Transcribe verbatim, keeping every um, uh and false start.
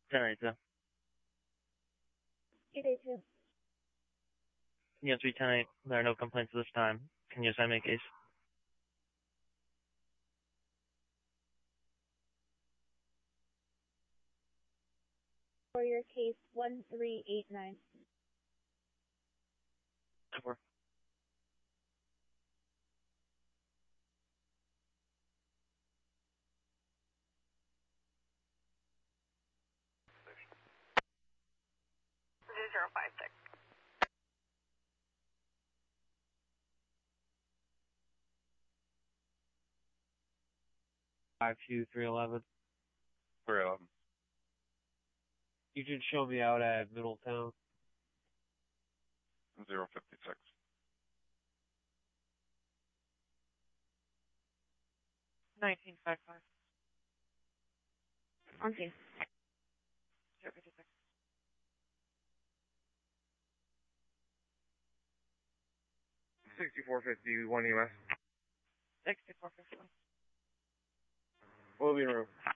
ten ninety-two. eight eighty-two. Unit three ten eight, there are no complaints at this time. Can you assign me a case? For your case one three eight nine. Four. zero five six. Five two three eleven. three eleven. You can show me out at Middletown. zero fifty-six. nineteen fifty-five. On case. zero fifty-six. sixty-four fifty-one U S. sixty-four fifty-one. We'll be in room.